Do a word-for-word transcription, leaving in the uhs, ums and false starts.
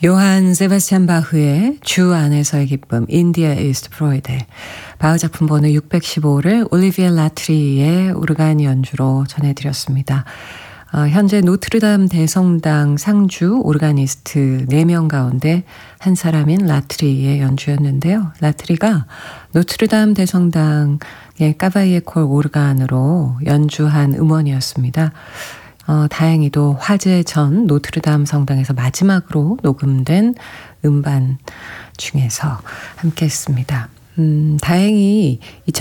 요한 세바스찬 바흐의 주 안에서의 기쁨, 인디아 이스트 프로이데, 바흐 작품 번호 육백십오를 올리비에 라트리의 오르간 연주로 전해드렸습니다. 어, 현재 노트르담 대성당 상주 오르가니스트 네 명 가운데 한 사람인 라트리의 연주였는데요. 라트리가 노트르담 대성당의 까바이에콜 오르간으로 연주한 음원이었습니다. 어, 다행히도 화재 전 노트르담 성당에서 마지막으로 녹음된 음반 중에서 함께 했습니다. 음, 다행히